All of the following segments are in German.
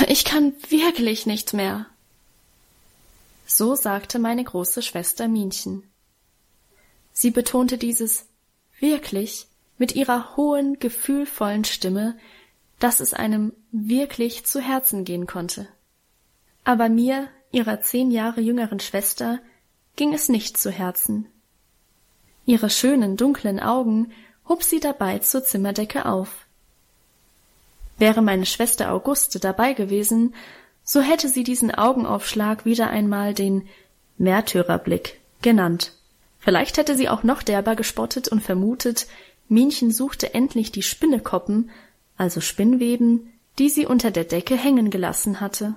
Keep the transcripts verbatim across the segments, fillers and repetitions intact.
Ich kann wirklich nicht mehr. So sagte meine große Schwester Minchen. Sie betonte dieses wirklich mit ihrer hohen, gefühlvollen Stimme, dass es einem wirklich zu Herzen gehen konnte. Aber mir, ihrer zehn Jahre jüngeren Schwester, ging es nicht zu Herzen. Ihre schönen, dunklen Augen hob sie dabei zur Zimmerdecke auf. Wäre meine Schwester Auguste dabei gewesen, so hätte sie diesen Augenaufschlag wieder einmal den Märtyrerblick genannt. Vielleicht hätte sie auch noch derber gespottet und vermutet, Minchen suchte endlich die Spinnekoppen, also Spinnweben, die sie unter der Decke hängen gelassen hatte.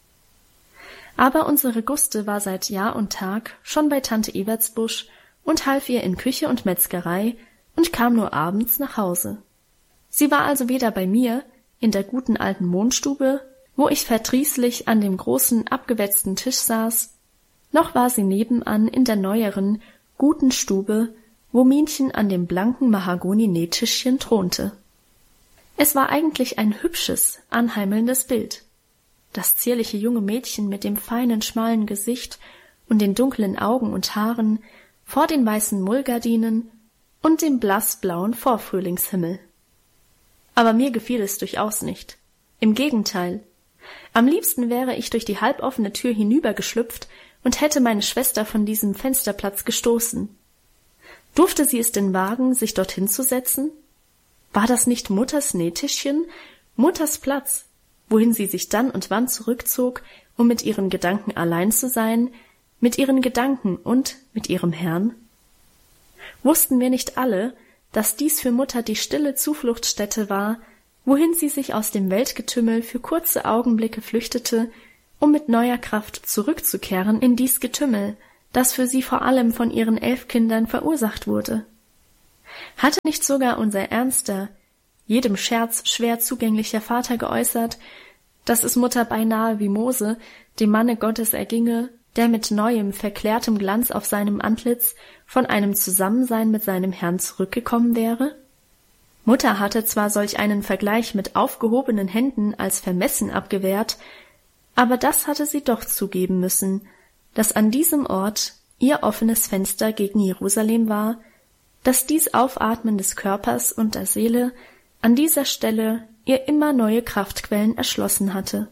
Aber unsere Guste war seit Jahr und Tag schon bei Tante Evertsbusch und half ihr in Küche und Metzgerei und kam nur abends nach Hause. Sie war also weder bei mir, in der guten alten Mondstube, wo ich verdrießlich an dem großen, abgewetzten Tisch saß, noch war sie nebenan in der neueren, guten Stube, wo Minchen an dem blanken Mahagoni-Nähtischchen thronte. Es war eigentlich ein hübsches, anheimelndes Bild. Das zierliche junge Mädchen mit dem feinen, schmalen Gesicht und den dunklen Augen und Haaren vor den weißen Mullgardinen und dem blassblauen Vorfrühlingshimmel. Aber mir gefiel es durchaus nicht. Im Gegenteil. Am liebsten wäre ich durch die halboffene Tür hinübergeschlüpft und hätte meine Schwester von diesem Fensterplatz gestoßen. Durfte sie es denn wagen, sich dorthin zu setzen? War das nicht Mutters Nähtischchen, Mutters Platz, wohin sie sich dann und wann zurückzog, um mit ihren Gedanken allein zu sein, mit ihren Gedanken und mit ihrem Herrn? Wussten wir nicht alle, dass dies für Mutter die stille Zufluchtsstätte war, wohin sie sich aus dem Weltgetümmel für kurze Augenblicke flüchtete, um mit neuer Kraft zurückzukehren in dies Getümmel, das für sie vor allem von ihren elf Kindern verursacht wurde? Hatte nicht sogar unser ernster, jedem Scherz schwer zugänglicher Vater geäußert, dass es Mutter beinahe wie Mose, dem Manne Gottes, erginge, der mit neuem, verklärtem Glanz auf seinem Antlitz von einem Zusammensein mit seinem Herrn zurückgekommen wäre? Mutter hatte zwar solch einen Vergleich mit aufgehobenen Händen als vermessen abgewehrt, aber das hatte sie doch zugeben müssen, dass an diesem Ort ihr offenes Fenster gegen Jerusalem war, dass dies Aufatmen des Körpers und der Seele an dieser Stelle ihr immer neue Kraftquellen erschlossen hatte.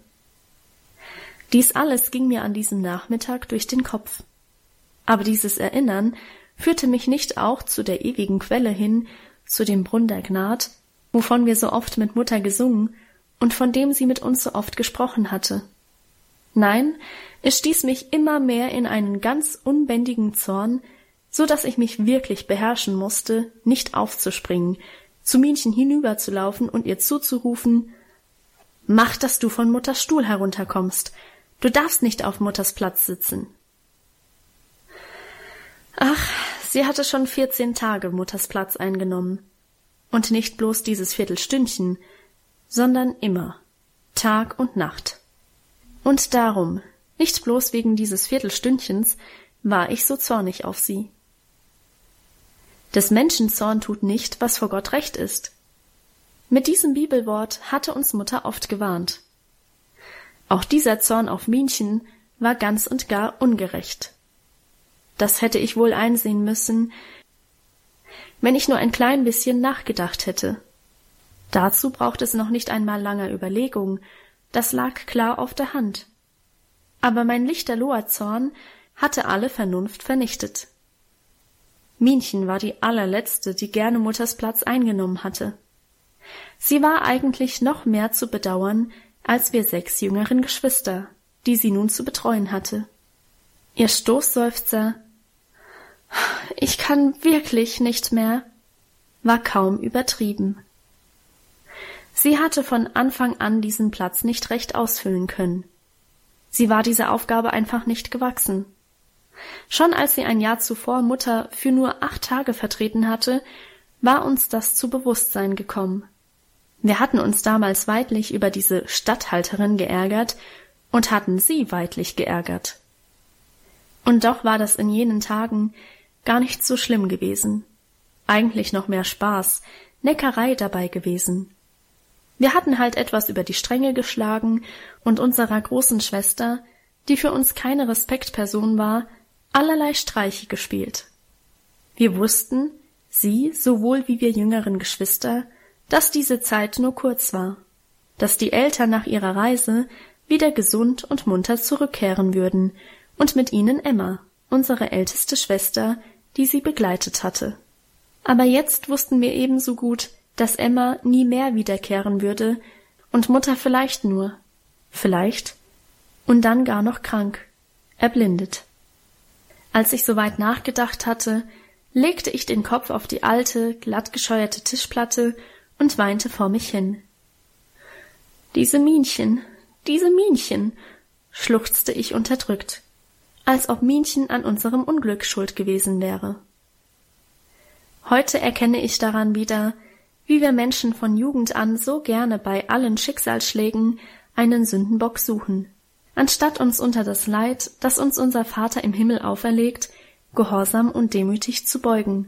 Dies alles ging mir an diesem Nachmittag durch den Kopf. Aber dieses Erinnern führte mich nicht auch zu der ewigen Quelle hin, zu dem Brunn der Gnad, wovon wir so oft mit Mutter gesungen und von dem sie mit uns so oft gesprochen hatte. Nein, es stieß mich immer mehr in einen ganz unbändigen Zorn, so dass ich mich wirklich beherrschen musste, nicht aufzuspringen, zu Minchen hinüberzulaufen und ihr zuzurufen: »Mach, dass du von Mutters Stuhl herunterkommst. Du darfst nicht auf Mutters Platz sitzen.« Ach, sie hatte schon vierzehn Tage Mutters Platz eingenommen. Und nicht bloß dieses Viertelstündchen, sondern immer, Tag und Nacht. Und darum, nicht bloß wegen dieses Viertelstündchens, war ich so zornig auf sie. Des Menschen Zorn tut nicht, was vor Gott recht ist. Mit diesem Bibelwort hatte uns Mutter oft gewarnt. Auch dieser Zorn auf Minchen war ganz und gar ungerecht. Das hätte ich wohl einsehen müssen, wenn ich nur ein klein bisschen nachgedacht hätte. Dazu braucht es noch nicht einmal langer Überlegung, das lag klar auf der Hand. Aber mein lichterloher Zorn hatte alle Vernunft vernichtet. Minchen war die allerletzte, die gerne Mutters Platz eingenommen hatte. Sie war eigentlich noch mehr zu bedauern als wir sechs jüngeren Geschwister, die sie nun zu betreuen hatte. Ihr Stoßseufzer »Ich kann wirklich nicht mehr« war kaum übertrieben. Sie hatte von Anfang an diesen Platz nicht recht ausfüllen können. Sie war dieser Aufgabe einfach nicht gewachsen. Schon als sie ein Jahr zuvor Mutter für nur acht Tage vertreten hatte, war uns das zu Bewusstsein gekommen. Wir hatten uns damals weidlich über diese Statthalterin geärgert und hatten sie weidlich geärgert. Und doch war das in jenen Tagen gar nicht so schlimm gewesen. Eigentlich noch mehr Spaß, Neckerei dabei gewesen. Wir hatten halt etwas über die Stränge geschlagen und unserer großen Schwester, die für uns keine Respektperson war, allerlei Streiche gespielt. Wir wussten, sie sowohl wie wir jüngeren Geschwister, dass diese Zeit nur kurz war, dass die Eltern nach ihrer Reise wieder gesund und munter zurückkehren würden und mit ihnen Emma, unsere älteste Schwester, die sie begleitet hatte. Aber jetzt wussten wir ebenso gut, dass Emma nie mehr wiederkehren würde und Mutter vielleicht nur, vielleicht, und dann gar noch krank, erblindet. Als ich soweit nachgedacht hatte, legte ich den Kopf auf die alte, glattgescheuerte Tischplatte und weinte vor mich hin. Diese Minchen, diese Minchen, schluchzte ich unterdrückt, als ob Minchen an unserem Unglück schuld gewesen wäre. Heute erkenne ich daran wieder, wie wir Menschen von Jugend an so gerne bei allen Schicksalsschlägen einen Sündenbock suchen, anstatt uns unter das Leid, das uns unser Vater im Himmel auferlegt, gehorsam und demütig zu beugen.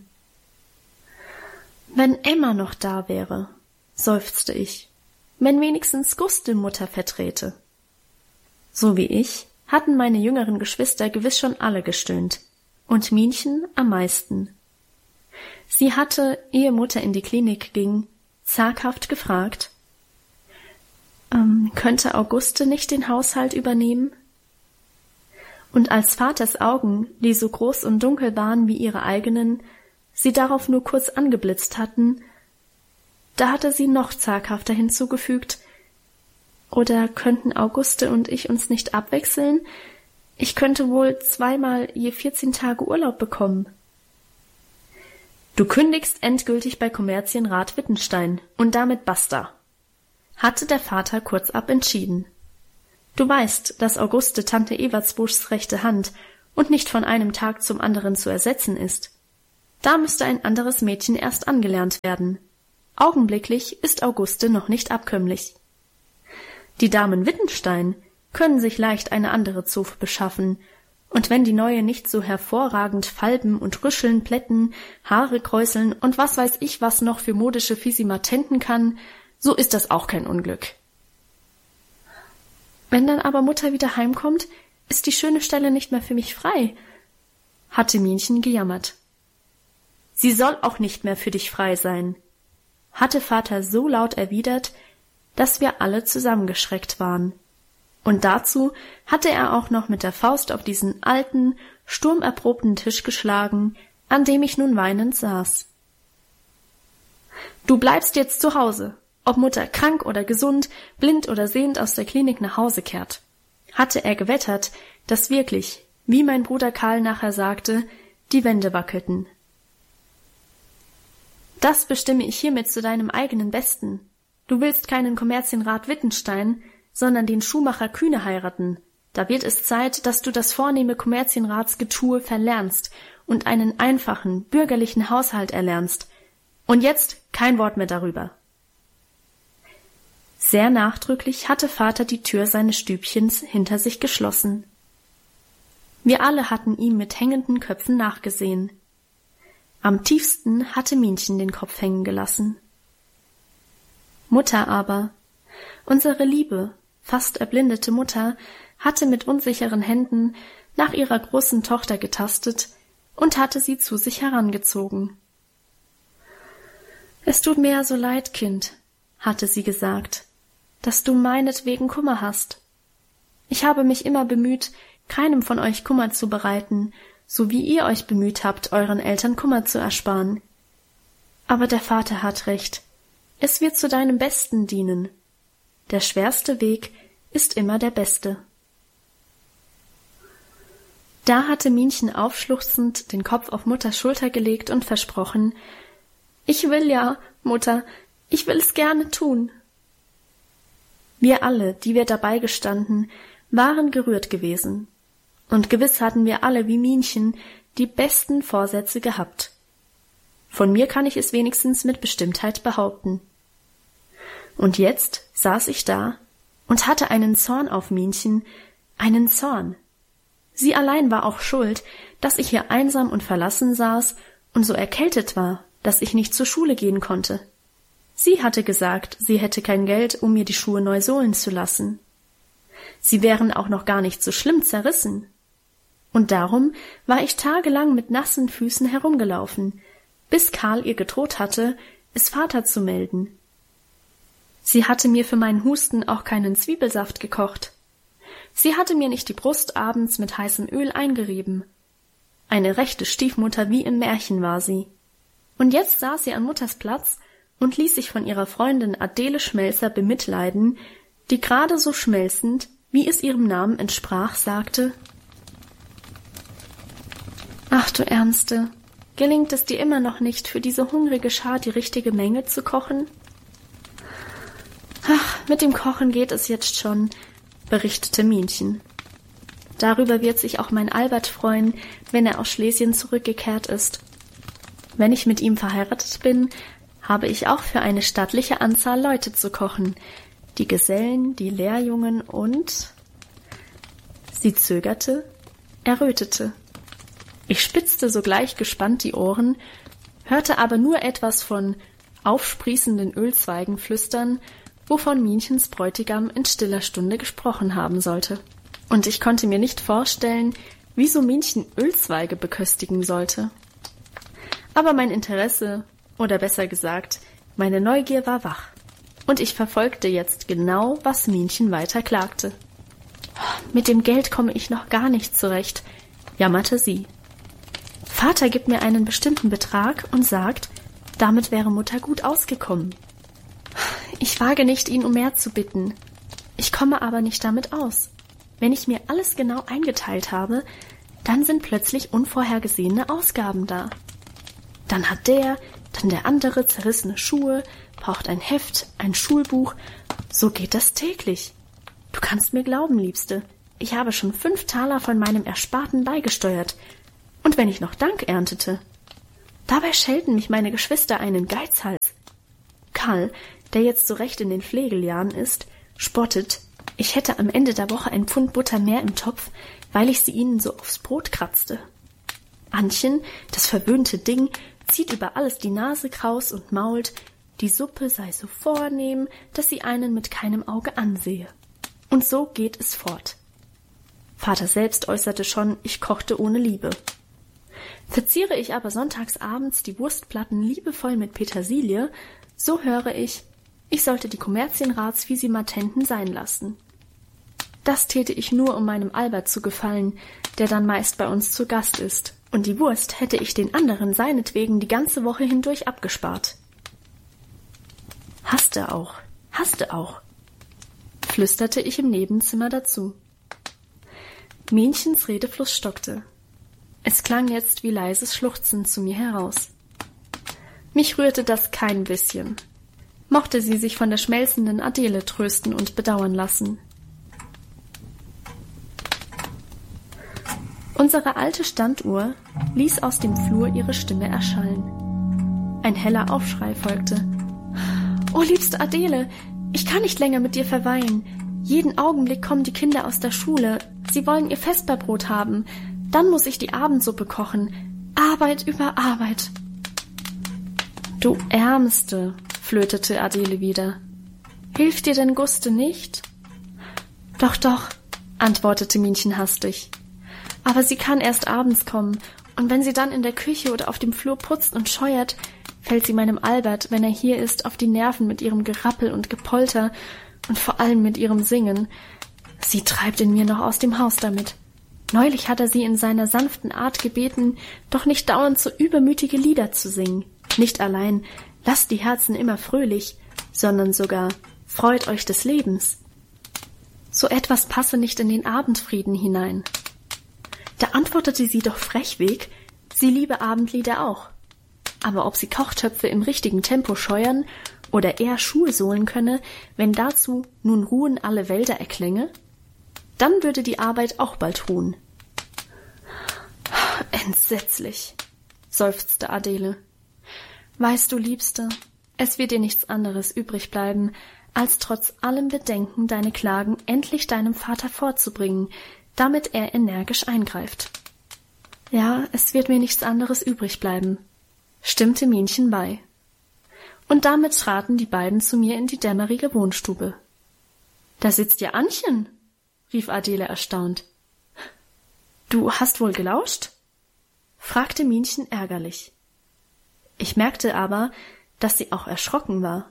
Wenn Emma noch da wäre, seufzte ich, wenn wenigstens Guste Mutter vertrete. So wie ich hatten meine jüngeren Geschwister gewiss schon alle gestöhnt, und Minchen am meisten. Sie hatte, ehe Mutter in die Klinik ging, zaghaft gefragt, ähm, könnte Auguste nicht den Haushalt übernehmen? Und als Vaters Augen, die so groß und dunkel waren wie ihre eigenen, sie darauf nur kurz angeblitzt hatten, da hatte sie noch zaghafter hinzugefügt, oder könnten Auguste und ich uns nicht abwechseln? Ich könnte wohl zweimal je vierzehn Tage Urlaub bekommen. Du kündigst endgültig bei Kommerzienrat Wittenstein und damit basta, hatte der Vater kurzab entschieden. Du weißt, dass Auguste Tante Ewertsbuschs rechte Hand und nicht von einem Tag zum anderen zu ersetzen ist. Da müsste ein anderes Mädchen erst angelernt werden. Augenblicklich ist Auguste noch nicht abkömmlich. Die Damen Wittenstein können sich leicht eine andere Zofe beschaffen, und wenn die neue nicht so hervorragend falben und rüscheln, plätten, Haare kräuseln und was weiß ich was noch für modische Fisimatenten kann, so ist das auch kein Unglück. Wenn dann aber Mutter wieder heimkommt, ist die schöne Stelle nicht mehr für mich frei, hatte Minchen gejammert. Sie soll auch nicht mehr für dich frei sein, hatte Vater so laut erwidert, dass wir alle zusammengeschreckt waren. Und dazu hatte er auch noch mit der Faust auf diesen alten, sturmerprobten Tisch geschlagen, an dem ich nun weinend saß. Du bleibst jetzt zu Hause, ob Mutter krank oder gesund, blind oder sehend aus der Klinik nach Hause kehrt. Hatte er gewettert, dass wirklich, wie mein Bruder Karl nachher sagte, die Wände wackelten. Das bestimme ich hiermit zu deinem eigenen Besten. Du willst keinen Kommerzienrat Wittenstein, sondern den Schuhmacher Kühne heiraten. Da wird es Zeit, dass du das vornehme Kommerzienratsgetue verlernst und einen einfachen, bürgerlichen Haushalt erlernst. Und jetzt kein Wort mehr darüber. Sehr nachdrücklich hatte Vater die Tür seines Stübchens hinter sich geschlossen. Wir alle hatten ihm mit hängenden Köpfen nachgesehen. Am tiefsten hatte Minchen den Kopf hängen gelassen. Mutter aber, unsere liebe, fast erblindete Mutter, hatte mit unsicheren Händen nach ihrer großen Tochter getastet und hatte sie zu sich herangezogen. »Es tut mir ja so leid, Kind«, hatte sie gesagt, »dass du meinetwegen Kummer hast. Ich habe mich immer bemüht, keinem von euch Kummer zu bereiten, so wie ihr euch bemüht habt, euren Eltern Kummer zu ersparen. Aber der Vater hat recht. Es wird zu deinem Besten dienen. Der schwerste Weg ist immer der beste.« Da hatte Minchen aufschluchzend den Kopf auf Mutters Schulter gelegt und versprochen, »Ich will ja, Mutter, ich will es gerne tun.« Wir alle, die wir dabei gestanden, waren gerührt gewesen. Und gewiss hatten wir alle wie Minchen die besten Vorsätze gehabt. Von mir kann ich es wenigstens mit Bestimmtheit behaupten. Und jetzt saß ich da und hatte einen Zorn auf Minchen, einen Zorn. Sie allein war auch schuld, dass ich hier einsam und verlassen saß und so erkältet war, dass ich nicht zur Schule gehen konnte. Sie hatte gesagt, sie hätte kein Geld, um mir die Schuhe neu sohlen zu lassen. Sie wären auch noch gar nicht so schlimm zerrissen. Und darum war ich tagelang mit nassen Füßen herumgelaufen, bis Karl ihr gedroht hatte, es Vater zu melden. Sie hatte mir für meinen Husten auch keinen Zwiebelsaft gekocht. Sie hatte mir nicht die Brust abends mit heißem Öl eingerieben. Eine rechte Stiefmutter wie im Märchen war sie. Und jetzt saß sie an Mutters Platz und ließ sich von ihrer Freundin Adele Schmelzer bemitleiden, die gerade so schmelzend, wie es ihrem Namen entsprach, sagte: »Ach du Ärmste, gelingt es dir immer noch nicht, für diese hungrige Schar die richtige Menge zu kochen?« »Ach, mit dem Kochen geht es jetzt schon«, berichtete Minchen. »Darüber wird sich auch mein Albert freuen, wenn er aus Schlesien zurückgekehrt ist. Wenn ich mit ihm verheiratet bin, habe ich auch für eine stattliche Anzahl Leute zu kochen, die Gesellen, die Lehrjungen und…« Sie zögerte, errötete. Ich spitzte sogleich gespannt die Ohren, hörte aber nur etwas von aufsprießenden Ölzweigen flüstern, wovon Minchens Bräutigam in stiller Stunde gesprochen haben sollte. Und ich konnte mir nicht vorstellen, wieso Minchen Ölzweige beköstigen sollte. Aber mein Interesse, oder besser gesagt, meine Neugier war wach, und ich verfolgte jetzt genau, was Minchen weiter klagte. »Mit dem Geld komme ich noch gar nicht zurecht«, jammerte sie. »Vater gibt mir einen bestimmten Betrag und sagt, damit wäre Mutter gut ausgekommen. Ich wage nicht, ihn um mehr zu bitten. Ich komme aber nicht damit aus. Wenn ich mir alles genau eingeteilt habe, dann sind plötzlich unvorhergesehene Ausgaben da. Dann hat der, dann der andere zerrissene Schuhe, braucht ein Heft, ein Schulbuch. So geht das täglich. Du kannst mir glauben, Liebste, ich habe schon fünf Taler von meinem Ersparten beigesteuert. Und wenn ich noch Dank erntete. Dabei schelten mich meine Geschwister einen Geizhals. Karl, der jetzt so recht in den Pflegeljahren ist, spottet, ich hätte am Ende der Woche ein Pfund Butter mehr im Topf, weil ich sie ihnen so aufs Brot kratzte. Antchen, das verwöhnte Ding, zieht über alles die Nase kraus und mault, die Suppe sei so vornehm, dass sie einen mit keinem Auge ansehe. Und so geht es fort. Vater selbst äußerte schon, ich kochte ohne Liebe. Verziere ich aber sonntags abends die Wurstplatten liebevoll mit Petersilie, so höre ich, ich sollte die Kommerzienratsvisimatenten sein lassen. Das täte ich nur, um meinem Albert zu gefallen, der dann meist bei uns zu Gast ist, und die Wurst hätte ich den anderen seinetwegen die ganze Woche hindurch abgespart. »Hasste auch, hasste auch«, flüsterte ich im Nebenzimmer dazu. Minchens Redefluss stockte. Es klang jetzt wie leises Schluchzen zu mir heraus. Mich rührte das kein bisschen. Mochte sie sich von der schmelzenden Adele trösten und bedauern lassen. Unsere alte Standuhr ließ aus dem Flur ihre Stimme erschallen. Ein heller Aufschrei folgte. »Oh, liebste Adele, ich kann nicht länger mit dir verweilen. Jeden Augenblick kommen die Kinder aus der Schule. Sie wollen ihr Vesperbrot haben. Dann muss ich die Abendsuppe kochen. Arbeit über Arbeit.« »Du Ärmste«, flötete Adele wieder. »Hilft dir denn Guste nicht?« »Doch, doch«, antwortete Minchen hastig. »Aber sie kann erst abends kommen, und wenn sie dann in der Küche oder auf dem Flur putzt und scheuert, fällt sie meinem Albert, wenn er hier ist, auf die Nerven mit ihrem Gerappel und Gepolter und vor allem mit ihrem Singen. Sie treibt in mir noch aus dem Haus damit. Neulich hat er sie in seiner sanften Art gebeten, doch nicht dauernd so übermütige Lieder zu singen. Nicht allein, lasst die Herzen immer fröhlich, sondern sogar freut euch des Lebens. So etwas passe nicht in den Abendfrieden hinein. Da antwortete sie doch frechweg, sie liebe Abendlieder auch. Aber ob sie Kochtöpfe im richtigen Tempo scheuern oder eher Schuhe sohlen könne, wenn dazu nun ruhen alle Wälder erklänge, dann würde die Arbeit auch bald ruhen. »Entsetzlich«, seufzte Adele. »Weißt du, Liebste, es wird dir nichts anderes übrig bleiben, als trotz allem Bedenken deine Klagen endlich deinem Vater vorzubringen, damit er energisch eingreift.« »Ja, es wird mir nichts anderes übrig bleiben«, stimmte Minchen bei. und damit traten die beiden zu mir in die dämmerige Wohnstube. »Da sitzt ja Annchen«, rief Adele erstaunt. »Du hast wohl gelauscht?« fragte Minchen ärgerlich. Ich merkte aber, dass sie auch erschrocken war.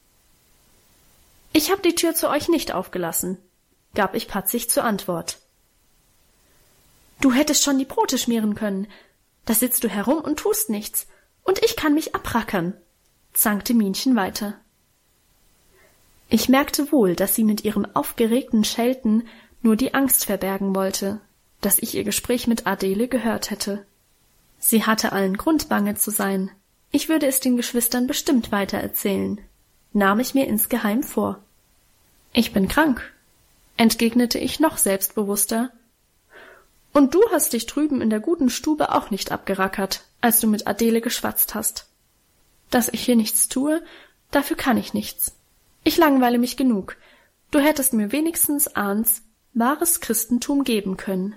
»Ich hab die Tür zu euch nicht aufgelassen«, gab ich patzig zur Antwort. »Du hättest schon die Brote schmieren können. Da sitzt du herum und tust nichts, und ich kann mich abrackern«, zankte Minchen weiter. Ich merkte wohl, dass sie mit ihrem aufgeregten Schelten nur die Angst verbergen wollte, dass ich ihr Gespräch mit Adele gehört hätte. Sie hatte allen Grund, bange zu sein. Ich würde es den Geschwistern bestimmt weitererzählen, nahm ich mir insgeheim vor. »Ich bin krank«, entgegnete ich noch selbstbewusster. »Und du hast dich drüben in der guten Stube auch nicht abgerackert, als du mit Adele geschwatzt hast. Dass ich hier nichts tue, dafür kann ich nichts. Ich langweile mich genug. Du hättest mir wenigstens Ahns wahres Christentum geben können.«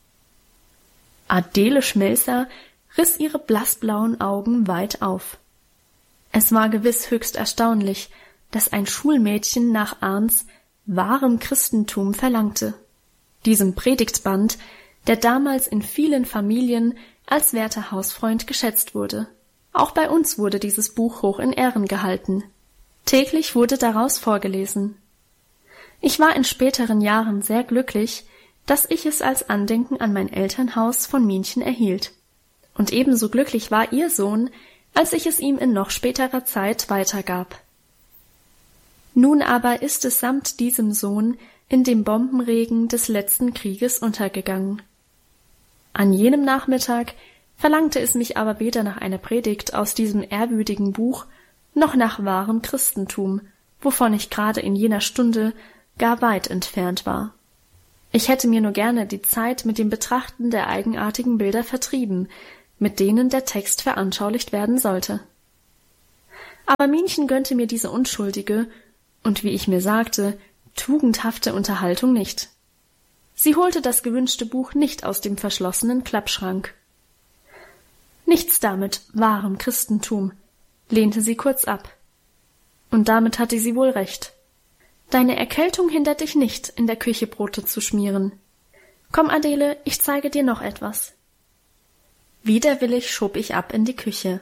Adele Schmelzer riss ihre blassblauen Augen weit auf. Es war gewiss höchst erstaunlich, dass ein Schulmädchen nach Ahns wahrem Christentum verlangte, diesem Predigtband, der damals in vielen Familien als werter Hausfreund geschätzt wurde. Auch bei uns wurde dieses Buch hoch in Ehren gehalten. Täglich wurde daraus vorgelesen. Ich war in späteren Jahren sehr glücklich, dass ich es als Andenken an mein Elternhaus von Minchen erhielt. Und ebenso glücklich war ihr Sohn, als ich es ihm in noch späterer Zeit weitergab. Nun aber ist es samt diesem Sohn in dem Bombenregen des letzten Krieges untergegangen. An jenem Nachmittag verlangte es mich aber weder nach einer Predigt aus diesem ehrwürdigen Buch, noch nach wahrem Christentum, wovon ich gerade in jener Stunde gar weit entfernt war. Ich hätte mir nur gerne die Zeit mit dem Betrachten der eigenartigen Bilder vertrieben, mit denen der Text veranschaulicht werden sollte. Aber Minchen gönnte mir diese unschuldige und, wie ich mir sagte, tugendhafte Unterhaltung nicht. Sie holte das gewünschte Buch nicht aus dem verschlossenen Klappschrank. »Nichts damit, wahrem Christentum«, lehnte sie kurz ab. Und damit hatte sie wohl recht. »Deine Erkältung hindert dich nicht, in der Küche Brote zu schmieren. Komm, Adele, ich zeige dir noch etwas.« Widerwillig schob ich ab in die Küche.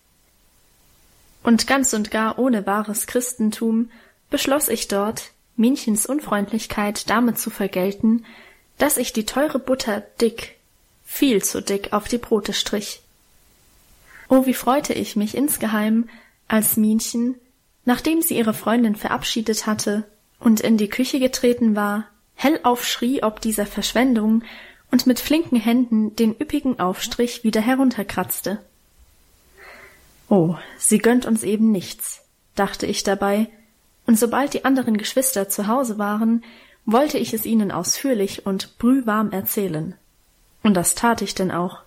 Und ganz und gar ohne wahres Christentum beschloss ich dort, Minchens Unfreundlichkeit damit zu vergelten, dass ich die teure Butter dick, viel zu dick auf die Brote strich. Oh, wie freute ich mich insgeheim, als Minchen, nachdem sie ihre Freundin verabschiedet hatte und in die Küche getreten war, hellauf schrie ob dieser Verschwendung und mit flinken Händen den üppigen Aufstrich wieder herunterkratzte. »Oh, sie gönnt uns eben nichts«, dachte ich dabei, und sobald die anderen Geschwister zu Hause waren, wollte ich es ihnen ausführlich und brühwarm erzählen. Und das tat ich denn auch.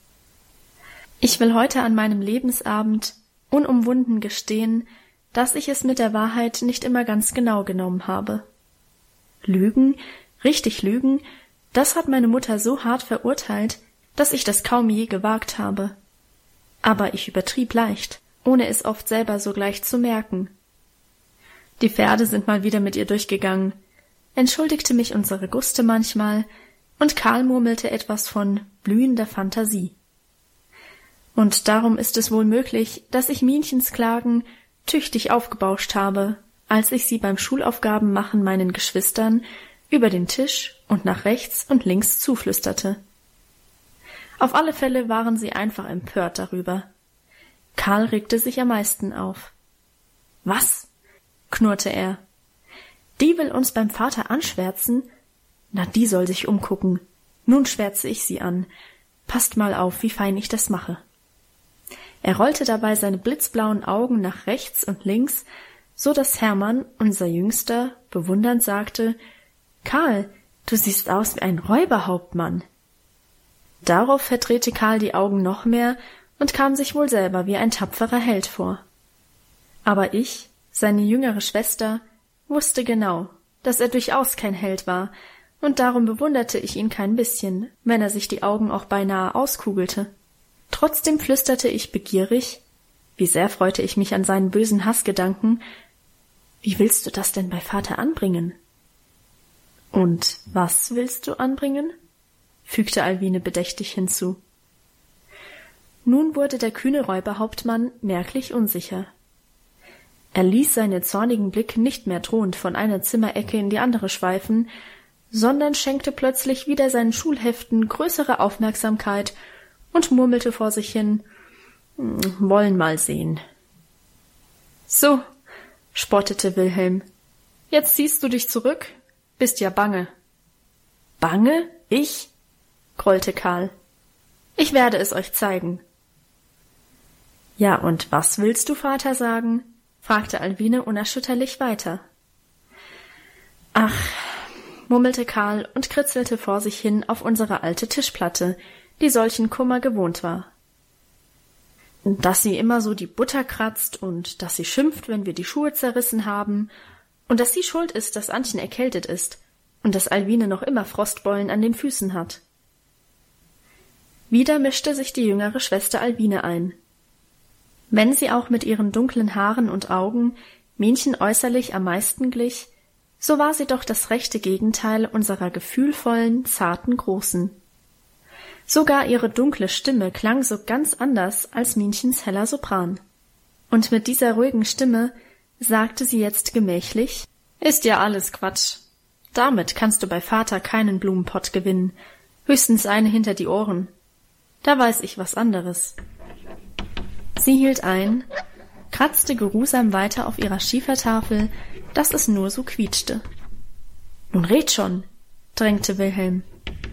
Ich will heute an meinem Lebensabend unumwunden gestehen, dass ich es mit der Wahrheit nicht immer ganz genau genommen habe. Lügen, richtig lügen, das hat meine Mutter so hart verurteilt, dass ich das kaum je gewagt habe. Aber ich übertrieb leicht, ohne es oft selber sogleich zu merken. Die Pferde sind mal wieder mit ihr durchgegangen, entschuldigte mich unsere Guste manchmal, und Karl murmelte etwas von blühender Fantasie. Und darum ist es wohl möglich, dass ich Minchens Klagen tüchtig aufgebauscht habe, als ich sie beim Schulaufgabenmachen meinen Geschwistern über den Tisch und nach rechts und links zuflüsterte. Auf alle Fälle waren sie einfach empört darüber. Karl regte sich am meisten auf. »Was?« knurrte er. »Die will uns beim Vater anschwärzen? Na, die soll sich umgucken. Nun schwärze ich sie an. Passt mal auf, wie fein ich das mache.« Er rollte dabei seine blitzblauen Augen nach rechts und links, so dass Hermann, unser Jüngster, bewundernd sagte, »Karl, du siehst aus wie ein Räuberhauptmann.« Darauf verdrehte Karl die Augen noch mehr und kam sich wohl selber wie ein tapferer Held vor. Aber ich, seine jüngere Schwester, wusste genau, dass er durchaus kein Held war, und darum bewunderte ich ihn kein bisschen, wenn er sich die Augen auch beinahe auskugelte. Trotzdem flüsterte ich begierig, Wie sehr freute ich mich an seinen bösen Hassgedanken. Wie willst du das denn bei Vater anbringen? Und was willst du anbringen? Fügte Alwine bedächtig hinzu. Nun wurde der kühne Räuberhauptmann merklich unsicher. Er ließ seine zornigen Blick nicht mehr drohend von einer Zimmerecke in die andere schweifen, sondern schenkte plötzlich wieder seinen Schulheften größere Aufmerksamkeit und murmelte vor sich hin, »Wollen mal sehen.« »So«, spottete Wilhelm, »jetzt ziehst du dich zurück? Bist ja bange.« »Bange? Ich?« grollte Karl. »Ich werde es euch zeigen.« »Ja, und was willst du, Vater, sagen?« fragte Alwine unerschütterlich weiter. »Ach«, murmelte Karl und kritzelte vor sich hin auf unsere alte Tischplatte, die solchen Kummer gewohnt war. »Dass sie immer so die Butter kratzt und dass sie schimpft, wenn wir die Schuhe zerrissen haben und dass sie schuld ist, dass Antchen erkältet ist und dass Alwine noch immer Frostbeulen an den Füßen hat.« Wieder mischte sich die jüngere Schwester Alwine ein. Wenn sie auch mit ihren dunklen Haaren und Augen Minchen äußerlich am meisten glich, so war sie doch das rechte Gegenteil unserer gefühlvollen, zarten Großen. Sogar ihre dunkle Stimme klang so ganz anders als Minchens heller Sopran. Und mit dieser ruhigen Stimme sagte sie jetzt gemächlich, »Ist ja alles Quatsch. Damit kannst du bei Vater keinen Blumenpott gewinnen, höchstens eine hinter die Ohren. Da weiß ich was anderes.« Sie hielt ein, kratzte geruhsam weiter auf ihrer Schiefertafel, dass es nur so quietschte. »Nun red schon«, drängte Wilhelm.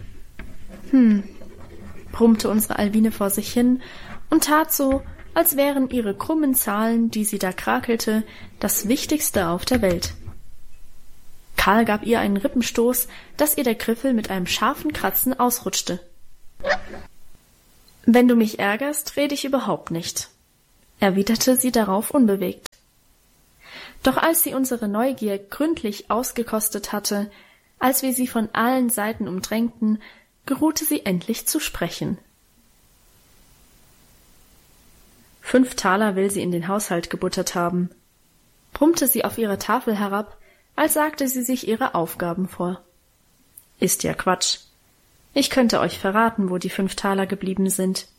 »Hm«, brummte unsere Alwine vor sich hin und tat so, als wären ihre krummen Zahlen, die sie da krakelte, das Wichtigste auf der Welt. Karl gab ihr einen Rippenstoß, dass ihr der Griffel mit einem scharfen Kratzen ausrutschte. »Wenn du mich ärgerst, rede ich überhaupt nicht«, erwiderte sie darauf unbewegt. Doch als sie unsere Neugier gründlich ausgekostet hatte, als wir sie von allen Seiten umdrängten, geruhte sie endlich zu sprechen. Fünf Taler will sie in den Haushalt gebuttert haben, brummte sie auf ihre Tafel herab, als sagte sie sich ihre Aufgaben vor. Ist ja Quatsch. Ich könnte euch verraten, wo die fünf Taler geblieben sind.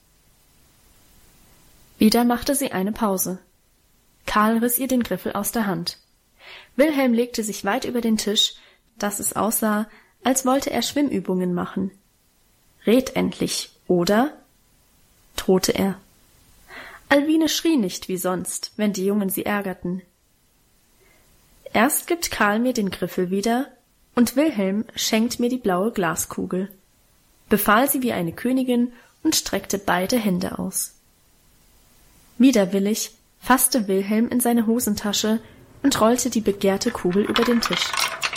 Wieder machte sie eine Pause. Karl riss ihr den Griffel aus der Hand. Wilhelm legte sich weit über den Tisch, dass es aussah, als wollte er Schwimmübungen machen. »Red endlich, oder?« drohte er. Alwine schrie nicht wie sonst, wenn die Jungen sie ärgerten. Erst gibt Karl mir den Griffel wieder, und Wilhelm schenkt mir die blaue Glaskugel, befahl sie wie eine Königin und streckte beide Hände aus. Widerwillig fasste Wilhelm in seine Hosentasche und rollte die begehrte Kugel über den Tisch.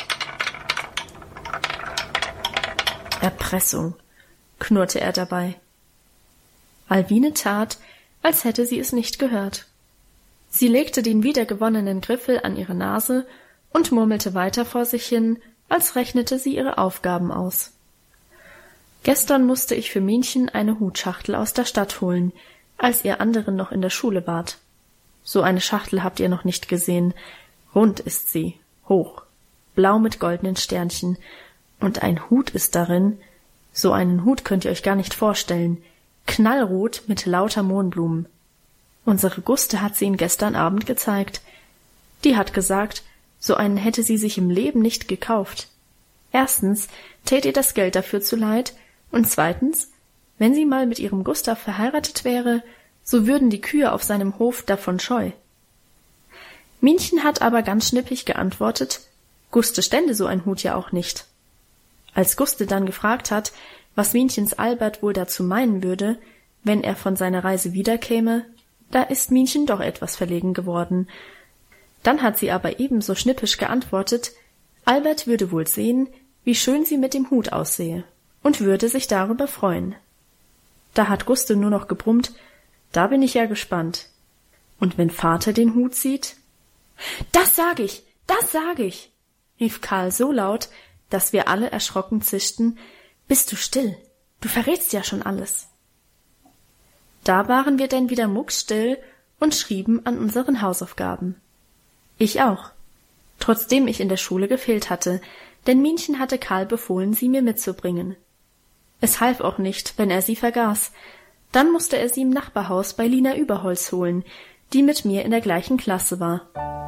Erpressung, knurrte er dabei. Alwine tat, als hätte sie es nicht gehört. Sie legte den wiedergewonnenen Griffel an ihre Nase und murmelte weiter vor sich hin, als rechnete sie ihre Aufgaben aus. Gestern musste ich für Minchen eine Hutschachtel aus der Stadt holen, als ihr anderen noch in der Schule wart. So eine Schachtel habt ihr noch nicht gesehen. Rund ist sie, hoch, blau mit goldenen Sternchen, und ein Hut ist darin, so einen Hut könnt ihr euch gar nicht vorstellen, knallrot mit lauter Mohnblumen. Unsere Guste hat sie ihn gestern Abend gezeigt. Die hat gesagt, so einen hätte sie sich im Leben nicht gekauft. Erstens tät ihr das Geld dafür zu leid, und zweitens, wenn sie mal mit ihrem Gustav verheiratet wäre, so würden die Kühe auf seinem Hof davon scheu. Minchen hat aber ganz schnippig geantwortet, Guste stände so ein Hut ja auch nicht. Als Guste dann gefragt hat, was Minchens Albert wohl dazu meinen würde, wenn er von seiner Reise wiederkäme, da ist Minchen doch etwas verlegen geworden. Dann hat sie aber ebenso schnippisch geantwortet, Albert würde wohl sehen, wie schön sie mit dem Hut aussehe, und würde sich darüber freuen. Da hat Guste nur noch gebrummt, da bin ich ja gespannt. Und wenn Vater den Hut sieht? »Das sag ich, das sag ich«, rief Karl so laut, dass wir alle erschrocken zischten, »Bist du still, du verrätst ja schon alles.« Da waren wir denn wieder muckstill und schrieben an unseren Hausaufgaben. Ich auch, trotzdem ich in der Schule gefehlt hatte, denn Minchen hatte Karl befohlen, sie mir mitzubringen. Es half auch nicht, wenn er sie vergaß. Dann musste er sie im Nachbarhaus bei Lina Überholz holen, die mit mir in der gleichen Klasse war.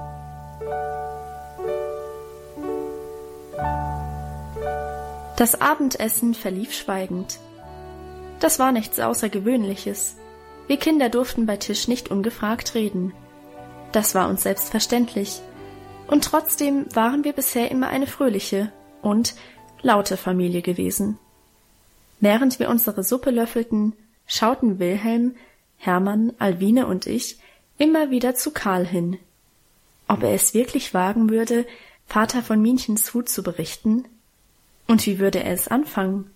Das Abendessen verlief schweigend. Das war nichts Außergewöhnliches. Wir Kinder durften bei Tisch nicht ungefragt reden. Das war uns selbstverständlich. Und trotzdem waren wir bisher immer eine fröhliche und laute Familie gewesen. Während wir unsere Suppe löffelten, schauten Wilhelm, Hermann, Alwine und ich immer wieder zu Karl hin. Ob er es wirklich wagen würde, Vater von Minchens Hut zu berichten? Und wie würde er es anfangen?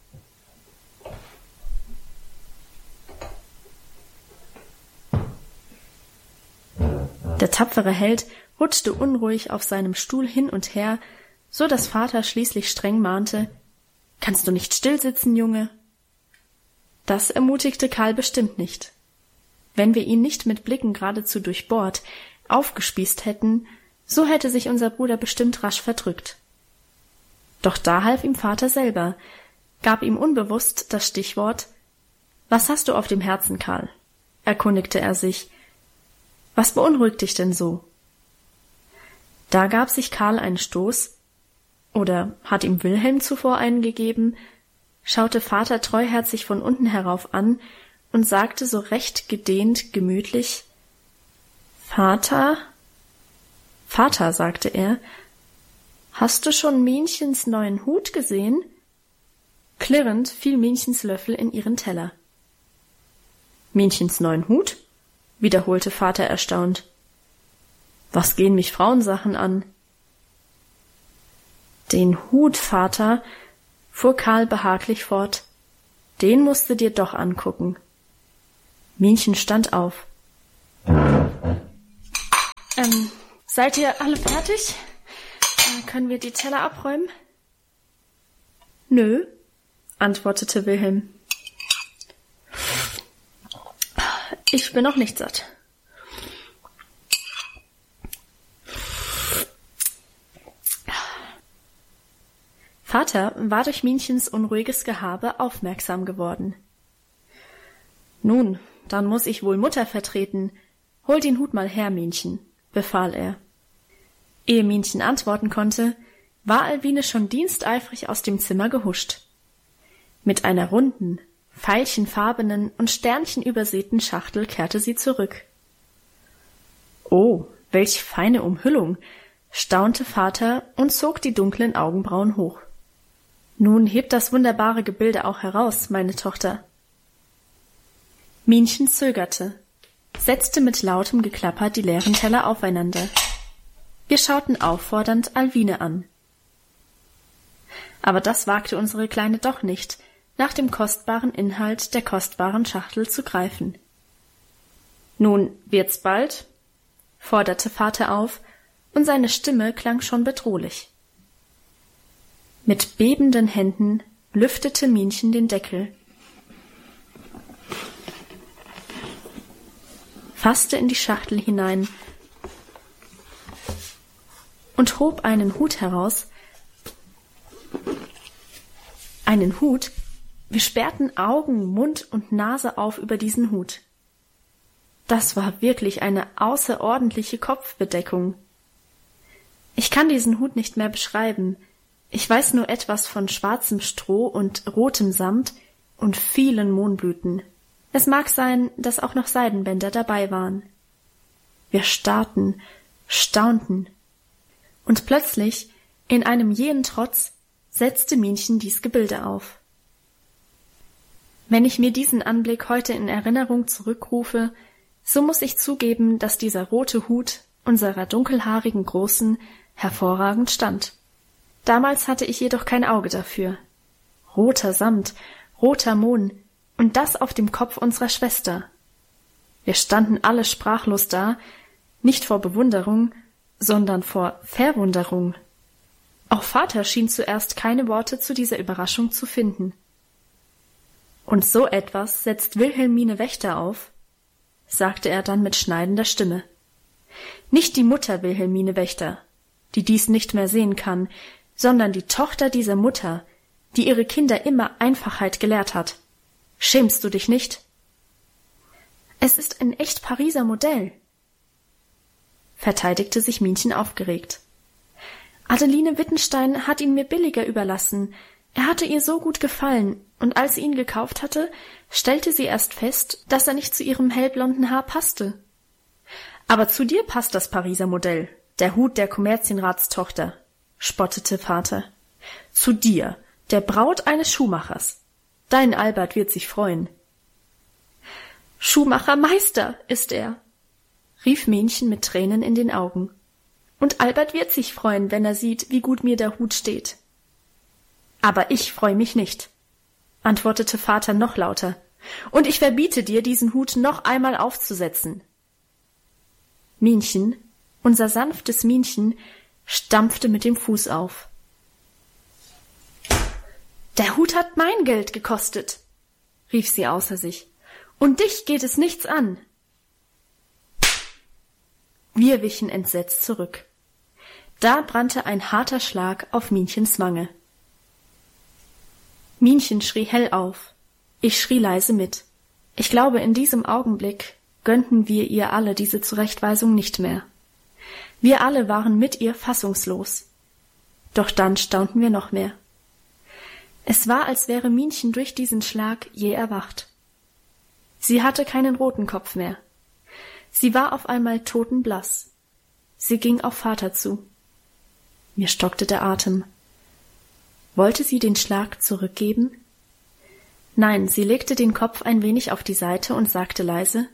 Der tapfere Held rutschte unruhig auf seinem Stuhl hin und her, so dass Vater schließlich streng mahnte: »Kannst du nicht stillsitzen, Junge?« Das ermutigte Karl bestimmt nicht. Wenn wir ihn nicht mit Blicken geradezu durchbohrt, aufgespießt hätten, so hätte sich unser Bruder bestimmt rasch verdrückt. Doch da half ihm Vater selber, gab ihm unbewusst das Stichwort: »Was hast du auf dem Herzen, Karl?« erkundigte er sich. »Was beunruhigt dich denn so?« Da gab sich Karl einen Stoß, oder hat ihm Wilhelm zuvor einen gegeben, schaute Vater treuherzig von unten herauf an und sagte so recht gedehnt, gemütlich: »Vater, Vater«, sagte er, »hast du schon Minchens neuen Hut gesehen?« Klirrend fiel Minchens Löffel in ihren Teller. »Minchens neuen Hut?« wiederholte Vater erstaunt. »Was gehen mich Frauensachen an?« »Den Hut, Vater«, fuhr Karl behaglich fort, »den musst du dir doch angucken.« Minchen stand auf. Ähm, seid ihr alle fertig? Äh, können wir die Teller abräumen? »Nö«, antwortete Wilhelm. »Ich bin noch nicht satt.« Vater war durch Minchens unruhiges Gehabe aufmerksam geworden. »Nun, dann muß ich wohl Mutter vertreten. Hol den Hut mal her, Minchen«, befahl er. Ehe Minchen antworten konnte, war Alwine schon diensteifrig aus dem Zimmer gehuscht. Mit einer runden, veilchenfarbenen und sternchenübersäten Schachtel kehrte sie zurück. »Oh, welch feine Umhüllung«, staunte Vater und zog die dunklen Augenbrauen hoch. »Nun hebt das wunderbare Gebilde auch heraus, meine Tochter.« Minchen zögerte, setzte mit lautem Geklapper die leeren Teller aufeinander. Wir schauten auffordernd Alwine an. Aber das wagte unsere Kleine doch nicht, nach dem kostbaren Inhalt der kostbaren Schachtel zu greifen. »Nun, wird's bald?« forderte Vater auf, und seine Stimme klang schon bedrohlich. Mit bebenden Händen lüftete Minchen den Deckel, fasste in die Schachtel hinein und hob einen Hut heraus. Einen Hut? Wir sperrten Augen, Mund und Nase auf über diesen Hut. Das war wirklich eine außerordentliche Kopfbedeckung. Ich kann diesen Hut nicht mehr beschreiben. Ich weiß nur etwas von schwarzem Stroh und rotem Samt und vielen Mohnblüten. Es mag sein, dass auch noch Seidenbänder dabei waren. Wir starrten, staunten. Und plötzlich, in einem jähen Trotz, setzte Minchen dies Gebilde auf. Wenn ich mir diesen Anblick heute in Erinnerung zurückrufe, so muß ich zugeben, dass dieser rote Hut unserer dunkelhaarigen Großen hervorragend stand. Damals hatte ich jedoch kein Auge dafür. Roter Samt, roter Mohn, und das auf dem Kopf unserer Schwester. Wir standen alle sprachlos da, nicht vor Bewunderung, sondern vor Verwunderung. Auch Vater schien zuerst keine Worte zu dieser Überraschung zu finden. Und so etwas setzt Wilhelmine Wächter auf? sagte er dann mit schneidender Stimme. Nicht die Mutter Wilhelmine Wächter, die dies nicht mehr sehen kann, sondern die Tochter dieser Mutter, die ihre Kinder immer Einfachheit gelehrt hat. Schämst du dich nicht? Es ist ein echt Pariser Modell, verteidigte sich Minchen aufgeregt. Adeline Wittenstein hat ihn mir billiger überlassen. Er hatte ihr so gut gefallen, und als sie ihn gekauft hatte, stellte sie erst fest, dass er nicht zu ihrem hellblonden Haar passte. Aber zu dir passt das Pariser Modell, der Hut der Kommerzienratstochter, spottete Vater. Zu dir, der Braut eines Schuhmachers. Dein Albert wird sich freuen. Schuhmachermeister ist er, rief Mähnchen mit Tränen in den Augen. Und Albert wird sich freuen, wenn er sieht, wie gut mir der Hut steht. Aber ich freu mich nicht, antwortete Vater noch lauter, und ich verbiete dir, diesen Hut noch einmal aufzusetzen. Minchen, unser sanftes Minchen, stampfte mit dem Fuß auf. Der Hut hat mein Geld gekostet, rief sie außer sich, und dich geht es nichts an. Wir wichen entsetzt zurück. Da brannte ein harter Schlag auf Minchens Wange. Minchen schrie hell auf. Ich schrie leise mit. Ich glaube, in diesem Augenblick gönnten wir ihr alle diese Zurechtweisung nicht mehr. Wir alle waren mit ihr fassungslos. Doch dann staunten wir noch mehr. Es war, als wäre Minchen durch diesen Schlag jäh erwacht. Sie hatte keinen roten Kopf mehr. Sie war auf einmal totenblass. Sie ging auf Vater zu. Mir stockte der Atem. Wollte sie den Schlag zurückgeben? Nein, sie legte den Kopf ein wenig auf die Seite und sagte leise: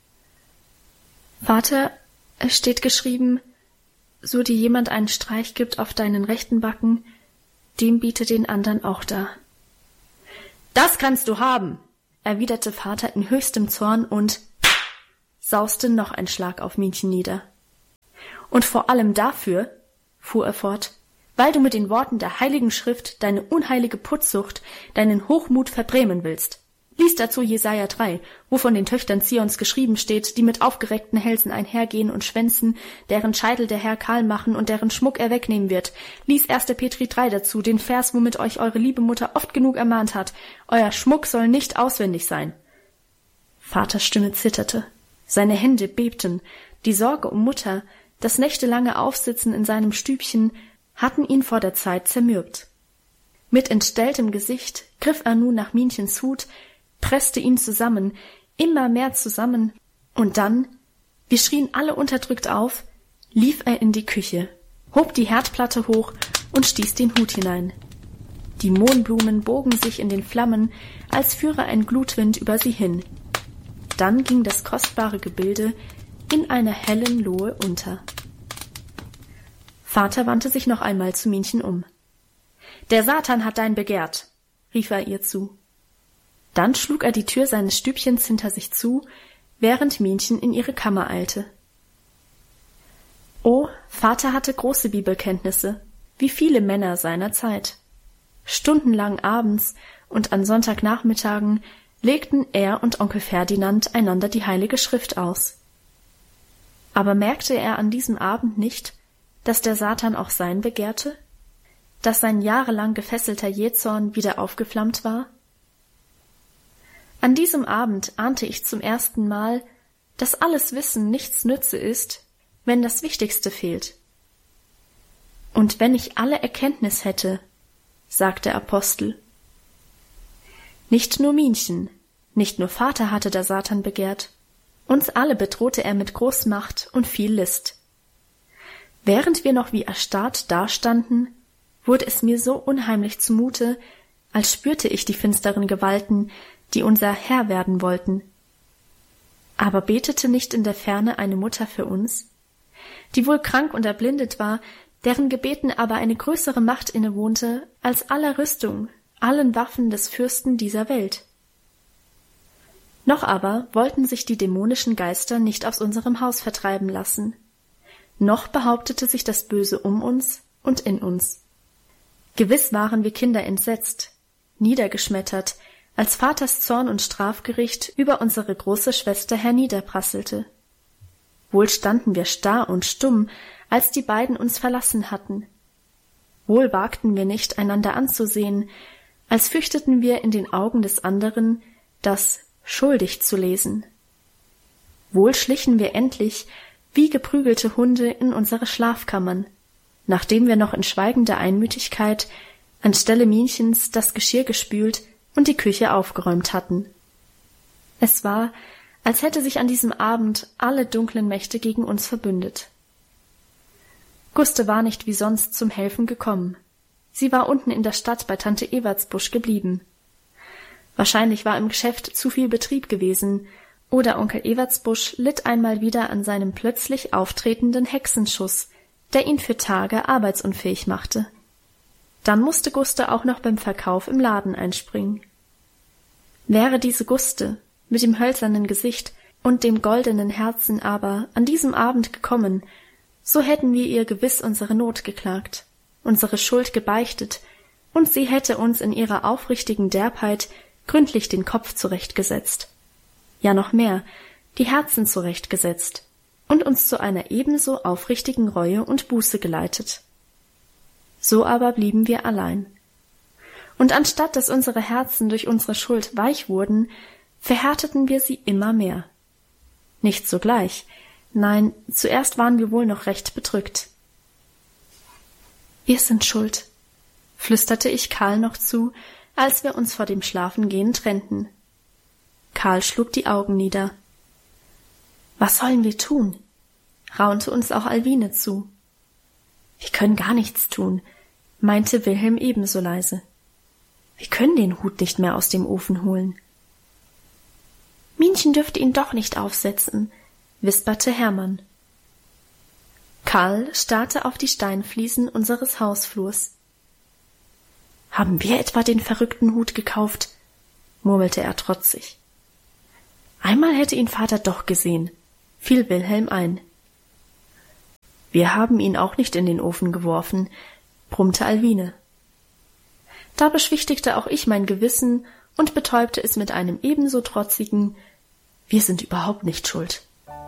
Vater, es steht geschrieben, so dir jemand einen Streich gibt auf deinen rechten Backen, dem biete den anderen auch dar. Das kannst du haben, erwiderte Vater in höchstem Zorn und sauste noch ein Schlag auf Minchen nieder. Und vor allem dafür, fuhr er fort, weil du mit den Worten der Heiligen Schrift deine unheilige Putzsucht, deinen Hochmut verbrämen willst. Lies dazu Jesaja drei, wo von den Töchtern Zions geschrieben steht, die mit aufgereckten Hälsen einhergehen und schwänzen, deren Scheitel der Herr kahl machen und deren Schmuck er wegnehmen wird. Lies erster Petri drei dazu, den Vers, womit euch eure liebe Mutter oft genug ermahnt hat. Euer Schmuck soll nicht auswendig sein. Vaters Stimme zitterte. Seine Hände bebten. Die Sorge um Mutter, das nächtelange Aufsitzen in seinem Stübchen, hatten ihn vor der Zeit zermürbt. Mit entstelltem Gesicht griff er nun nach Minchens Hut, presste ihn zusammen, immer mehr zusammen, und dann, wir schrien alle unterdrückt auf, lief er in die Küche, hob die Herdplatte hoch und stieß den Hut hinein. Die Mohnblumen bogen sich in den Flammen, als führe ein Glutwind über sie hin. Dann ging das kostbare Gebilde in einer hellen Lohe unter. Vater wandte sich noch einmal zu Minchen um. »Der Satan hat dein begehrt«, rief er ihr zu. Dann schlug er die Tür seines Stübchens hinter sich zu, während Minchen in ihre Kammer eilte. Oh, Vater hatte große Bibelkenntnisse, wie viele Männer seiner Zeit. Stundenlang abends und an Sonntagnachmittagen legten er und Onkel Ferdinand einander die Heilige Schrift aus. Aber merkte er an diesem Abend nicht, dass der Satan auch sein begehrte? Dass sein jahrelang gefesselter Jähzorn wieder aufgeflammt war? An diesem Abend ahnte ich zum ersten Mal, dass alles Wissen nichts nütze ist, wenn das Wichtigste fehlt. Und wenn ich alle Erkenntnis hätte, sagt der Apostel. Nicht nur Minchen, nicht nur Vater hatte der Satan begehrt, uns alle bedrohte er mit Großmacht und viel List. Während wir noch wie erstarrt dastanden, wurde es mir so unheimlich zumute, als spürte ich die finsteren Gewalten, die unser Herr werden wollten. Aber betete nicht in der Ferne eine Mutter für uns, die wohl krank und erblindet war, deren Gebeten aber eine größere Macht innewohnte als aller Rüstung, allen Waffen des Fürsten dieser Welt? Noch aber wollten sich die dämonischen Geister nicht aus unserem Haus vertreiben lassen. Noch behauptete sich das Böse um uns und in uns. Gewiss waren wir Kinder entsetzt, niedergeschmettert, als Vaters Zorn und Strafgericht über unsere große Schwester herniederprasselte. Wohl standen wir starr und stumm, als die beiden uns verlassen hatten. Wohl wagten wir nicht, einander anzusehen, als fürchteten wir in den Augen des anderen, das schuldig zu lesen. Wohl schlichen wir endlich, wie geprügelte Hunde, in unsere Schlafkammern, nachdem wir noch in schweigender Einmütigkeit anstelle Minchens das Geschirr gespült und die Küche aufgeräumt hatten. Es war, als hätte sich an diesem Abend alle dunklen Mächte gegen uns verbündet. Guste war nicht wie sonst zum Helfen gekommen. Sie war unten in der Stadt bei Tante Ewertsbusch geblieben. Wahrscheinlich war im Geschäft zu viel Betrieb gewesen, oder Onkel Ewertsbusch litt einmal wieder an seinem plötzlich auftretenden Hexenschuss, der ihn für Tage arbeitsunfähig machte. Dann musste Guste auch noch beim Verkauf im Laden einspringen. Wäre diese Guste mit dem hölzernen Gesicht und dem goldenen Herzen aber an diesem Abend gekommen, so hätten wir ihr gewiss unsere Not geklagt, unsere Schuld gebeichtet, und sie hätte uns in ihrer aufrichtigen Derbheit gründlich den Kopf zurechtgesetzt. Ja, noch mehr, die Herzen zurechtgesetzt und uns zu einer ebenso aufrichtigen Reue und Buße geleitet. So aber blieben wir allein. Und anstatt dass unsere Herzen durch unsere Schuld weich wurden, verhärteten wir sie immer mehr. Nicht sogleich, nein, zuerst waren wir wohl noch recht bedrückt. »Wir sind schuld«, flüsterte ich Karl noch zu, als wir uns vor dem Schlafengehen trennten. Karl schlug die Augen nieder. »Was sollen wir tun?«, raunte uns auch Alwine zu. »Wir können gar nichts tun«, meinte Wilhelm ebenso leise. »Wir können den Hut nicht mehr aus dem Ofen holen.« »Minchen dürfte ihn doch nicht aufsetzen«, wisperte Hermann. Karl starrte auf die Steinfliesen unseres Hausflurs. »Haben wir etwa den verrückten Hut gekauft?«, murmelte er trotzig. »Einmal hätte ihn Vater doch gesehen«, fiel Wilhelm ein. »Wir haben ihn auch nicht in den Ofen geworfen«, brummte Alwine. Da beschwichtigte auch ich mein Gewissen und betäubte es mit einem ebenso trotzigen »Wir sind überhaupt nicht schuld«.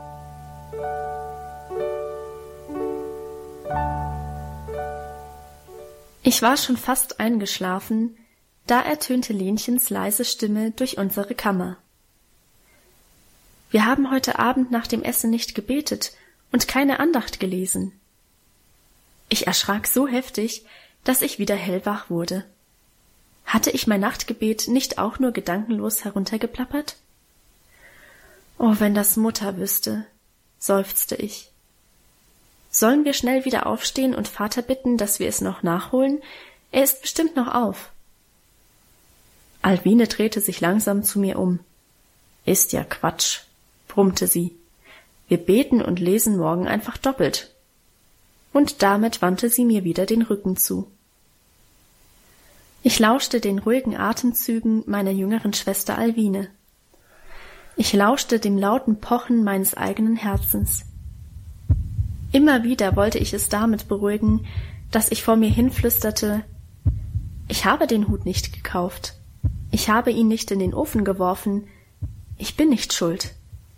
Ich war schon fast eingeschlafen, da ertönte Lenchens leise Stimme durch unsere Kammer. »Wir haben heute Abend nach dem Essen nicht gebetet und keine Andacht gelesen.« Ich erschrak so heftig, dass ich wieder hellwach wurde. Hatte ich mein Nachtgebet nicht auch nur gedankenlos heruntergeplappert? »Oh, wenn das Mutter wüsste«, seufzte ich. »Sollen wir schnell wieder aufstehen und Vater bitten, dass wir es noch nachholen? Er ist bestimmt noch auf.« Alwine drehte sich langsam zu mir um. »Ist ja Quatsch«, brummte sie. »Wir beten und lesen morgen einfach doppelt.« Und damit wandte sie mir wieder den Rücken zu. Ich lauschte den ruhigen Atemzügen meiner jüngeren Schwester Alwine. Ich lauschte dem lauten Pochen meines eigenen Herzens. Immer wieder wollte ich es damit beruhigen, dass ich vor mir hinflüsterte, ich habe den Hut nicht gekauft, ich habe ihn nicht in den Ofen geworfen, ich bin nicht schuld.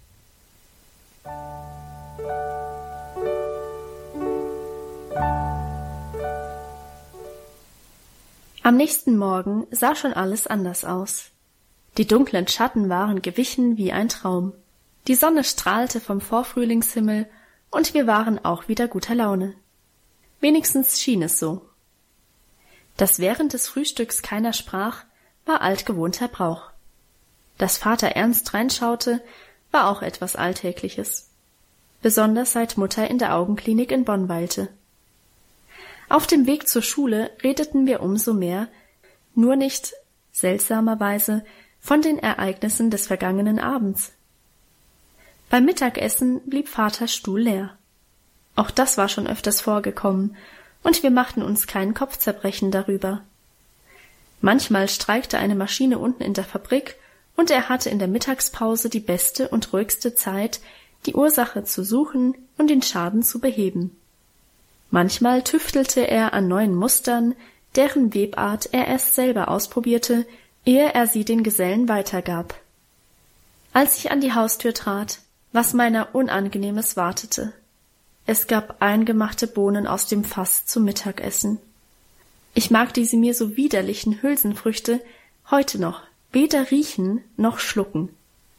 Am nächsten Morgen sah schon alles anders aus. Die dunklen Schatten waren gewichen wie ein Traum. Die Sonne strahlte vom Vorfrühlingshimmel und wir waren auch wieder guter Laune. Wenigstens schien es so. Dass während des Frühstücks keiner sprach, war altgewohnter Brauch. Dass Vater ernst reinschaute, war auch etwas Alltägliches. Besonders seit Mutter in der Augenklinik in Bonn weilte. Auf dem Weg zur Schule redeten wir umso mehr, nur nicht, seltsamerweise, von den Ereignissen des vergangenen Abends. Beim Mittagessen blieb Vaters Stuhl leer. Auch das war schon öfters vorgekommen, und wir machten uns kein Kopfzerbrechen darüber. Manchmal streikte eine Maschine unten in der Fabrik, und er hatte in der Mittagspause die beste und ruhigste Zeit, die Ursache zu suchen und den Schaden zu beheben. Manchmal tüftelte er an neuen Mustern, deren Webart er erst selber ausprobierte, ehe er sie den Gesellen weitergab. Als ich an die Haustür trat, was meiner Unangenehmes wartete. Es gab eingemachte Bohnen aus dem Fass zum Mittagessen. Ich mag diese mir so widerlichen Hülsenfrüchte heute noch weder riechen noch schlucken.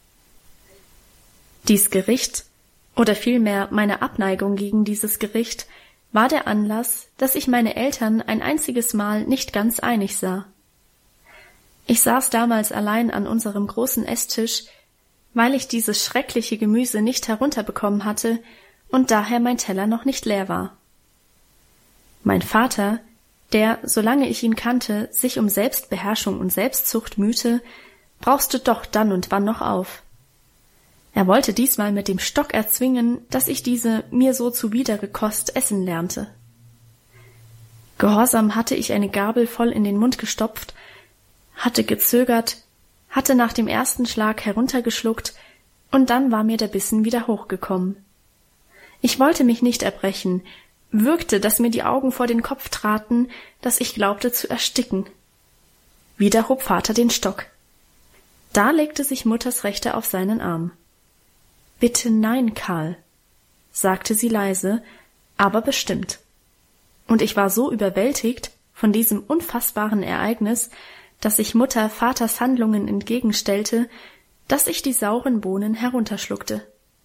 Dies Gericht, oder vielmehr meine Abneigung gegen dieses Gericht, war der Anlass, dass ich meine Eltern ein einziges Mal nicht ganz einig sah. Ich saß damals allein an unserem großen Esstisch, weil ich dieses schreckliche Gemüse nicht herunterbekommen hatte und daher mein Teller noch nicht leer war. Mein Vater, der, solange ich ihn kannte, sich um Selbstbeherrschung und Selbstzucht mühte, brauste doch dann und wann noch auf. Er wollte diesmal mit dem Stock erzwingen, dass ich diese mir so zuwidere Kost essen lernte. Gehorsam hatte ich eine Gabel voll in den Mund gestopft, hatte gezögert, hatte nach dem ersten Schlag heruntergeschluckt, und dann war mir der Bissen wieder hochgekommen. Ich wollte mich nicht erbrechen, würgte, dass mir die Augen vor den Kopf traten, dass ich glaubte zu ersticken. Wieder hob Vater den Stock. Da legte sich Mutters Rechte auf seinen Arm. »Bitte nein, Karl«, sagte sie leise, aber bestimmt. Und ich war so überwältigt von diesem unfassbaren Ereignis, dass ich Mutter Vaters Handlungen entgegenstellte, dass ich die sauren Bohnen herunterschluckte.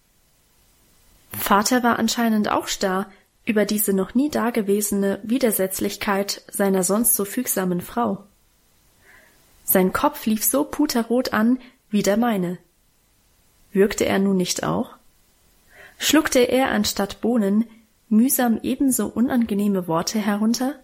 Vater war anscheinend auch starr über diese noch nie dagewesene Widersetzlichkeit seiner sonst so fügsamen Frau. Sein Kopf lief so puterrot an wie der meine. Würgte er nun nicht auch? Schluckte er anstatt Bohnen mühsam ebenso unangenehme Worte herunter?